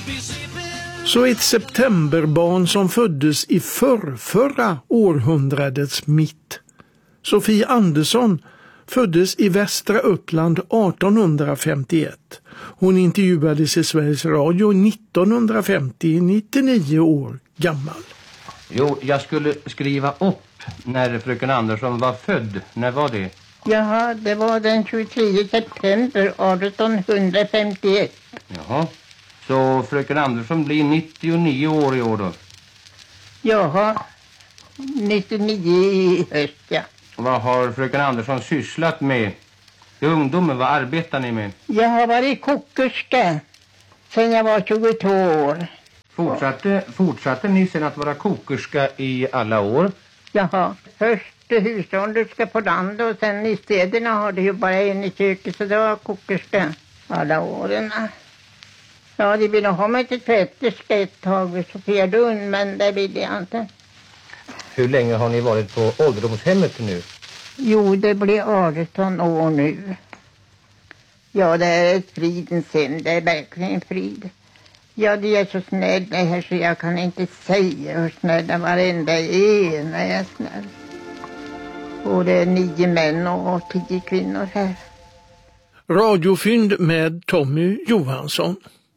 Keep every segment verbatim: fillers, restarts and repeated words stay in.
Så ett septemberbarn som föddes i förrförra århundradets mitt. Sofie Andersson föddes i Västra Uppland artonhundrafemtioett. Hon intervjuades i Sveriges Radio nittonhundrafemtio, nittionio år gammal. Jo, jag skulle skriva upp när fröken Andersson var född. När var det? Jaha, det var den tjugotredje september artonhundrafemtioett. Jaha, så fröken Andersson blir nittionio år i år då? Jaha, nittionio i höst, ja. Vad har fröken Andersson sysslat med? I ungdomen, vad arbetar ni med? Jag har varit kokerska sedan jag var tjugotvå år. Fortsatte, fortsatte ni sedan att vara kokerska i alla år? Jaha, först hushållerska på land och sen i städerna har det ju bara en i köket, så det var kokerska alla åren. Ja, de ville ha mig till tvätterska ett tag vid Sofia Lund, men det ville jag inte. Hur länge har ni varit på ålderdomshemmet nu? Jo, det blir arton år nu. Ja, det är ett fridens hem, det är verkligen frid. Ja, det är så snälla här så jag kan inte säga hur snälla varenda en är snäll. Och det är nio män och tio kvinnor här. Radiofynd med Tommy Johansson.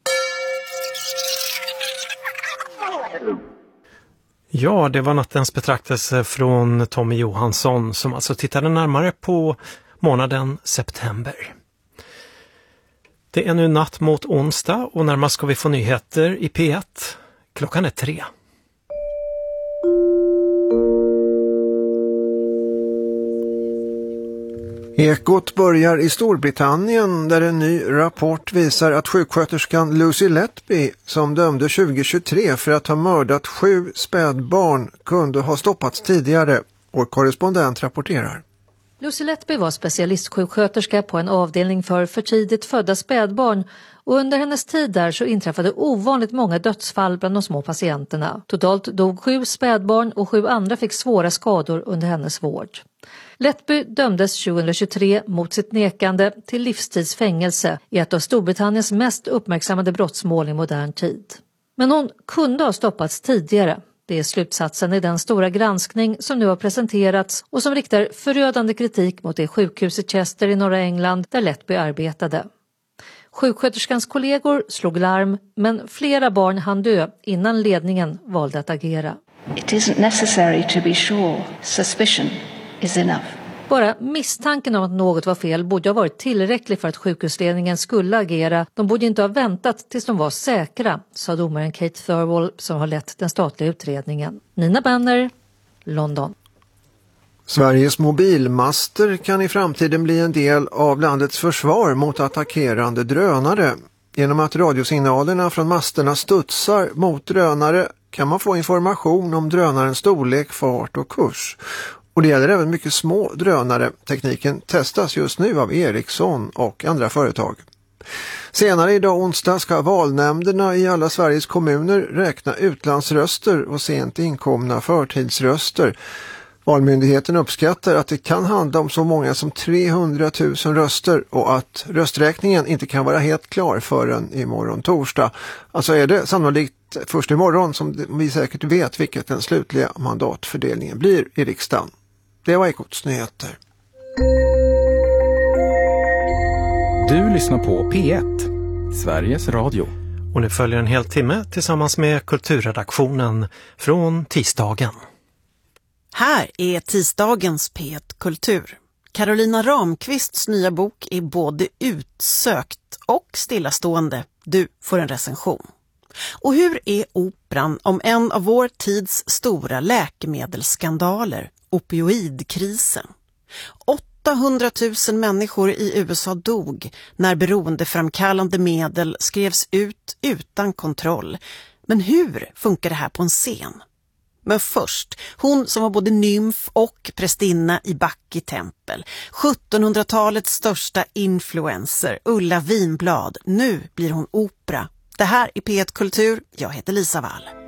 Ja, det var nattens betraktelse från Tommy Johansson som alltså tittade närmare på månaden september. Det är nu natt mot onsdag och närmast ska vi få nyheter i P ett. Klockan är tre. Ekot börjar i Storbritannien där en ny rapport visar att sjuksköterskan Lucy Letby, som dömde tjugohundratjugotre för att ha mördat sju spädbarn, kunde ha stoppats tidigare. Vår korrespondent rapporterar. Lucy Letby var specialistsjuksköterska på en avdelning för för tidigt födda spädbarn och under hennes tid där så inträffade ovanligt många dödsfall bland de små patienterna. Totalt dog sju spädbarn och sju andra fick svåra skador under hennes vård. Letby dömdes tjugohundratjugotre mot sitt nekande till livstidsfängelse i ett av Storbritanniens mest uppmärksammade brottsmål i modern tid. Men hon kunde ha stoppats tidigare. Det är slutsatsen i den stora granskning som nu har presenterats och som riktar förödande kritik mot det sjukhus i Chester i norra England där Letby arbetade. Sjuksköterskans kollegor slog larm, men flera barn hann dö innan ledningen valde att agera. It isn't necessary to be sure. Suspicion is enough. Bara misstanken om att något var fel borde ha varit tillräcklig för att sjukhusledningen skulle agera. De borde inte ha väntat tills de var säkra, sa domaren Kate Thirlwall som har lett den statliga utredningen. Nina Banner, London. Sveriges mobilmaster kan i framtiden bli en del av landets försvar mot attackerande drönare. Genom att radiosignalerna från masterna studsar mot drönare kan man få information om drönarens storlek, fart och kurs. Och det gäller även mycket små drönare. Tekniken testas just nu av Ericsson och andra företag. Senare idag onsdag ska valnämnderna i alla Sveriges kommuner räkna utlandsröster och sent inkomna förtidsröster. Valmyndigheten uppskattar att det kan handla om så många som trehundratusen röster och att rösträkningen inte kan vara helt klar förrän imorgon torsdag. Alltså är det sannolikt först imorgon som vi säkert vet vilket den slutliga mandatfördelningen blir i riksdagen. Det var Ekots nyheter. Du lyssnar på P ett, Sveriges Radio. Och nu följer en hel timme tillsammans med kulturredaktionen från tisdagen. Här är tisdagens P ett Kultur. Carolina Ramqvists nya bok är både utsökt och stillastående. Du får en recension. Och hur är operan om en av vår tids stora läkemedelsskandaler, opioidkrisen? åttahundratusen människor i U S A dog när beroendeframkallande medel skrevs ut utan kontroll. Men hur funkar det här på en scen? Men först, hon som var både nymf och prästinna i Backi tempel. sjuttonhundratalets största influencer, Ulla Vinblad. Nu blir hon opera. Det här är P ett Kultur. Jag heter Lisa Wall.